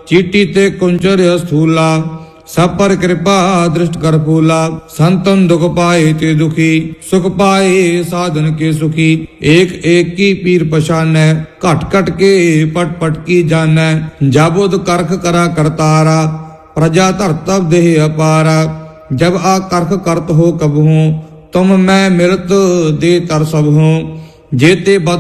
चीटी ते कुंचर स्थूला, सब पर कृपा दृष्ट कर फूला। संतन दुख पाए ते दुखी, सुख पाए साधन के सुखी। एक एक की पीर पशान, घट घट के पट पट की जान। जाबुद करख करा करतारा, प्रजा धरतब देह अपारा। जब आ करख करत हो कब हूँ, तुम मैं मिलत दे तर सब हूँ। जेते बद